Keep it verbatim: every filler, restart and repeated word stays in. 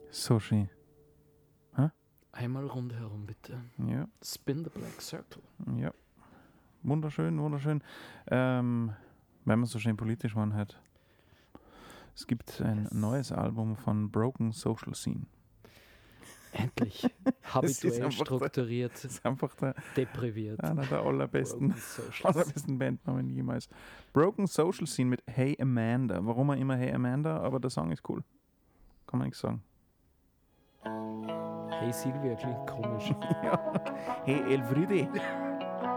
So schön. Hä? Einmal rundherum, bitte. Ja. Spin the black circle. Ja. Wunderschön, wunderschön. Ähm, wenn man so schön politisch waren hat. Es gibt ein Yes. neues Album von Broken Social Scene. Endlich. Habituell einfach strukturiert, Das ist einfach der, depriviert. einer der allerbesten, Broken Social allerbesten Bandnamen jemals. Broken Social Scene mit Hey Amanda. Warum auch immer Hey Amanda, aber der Song ist cool. Kann man nichts sagen. Hey Silvia klingt komisch. Ja. Hey Elfriede.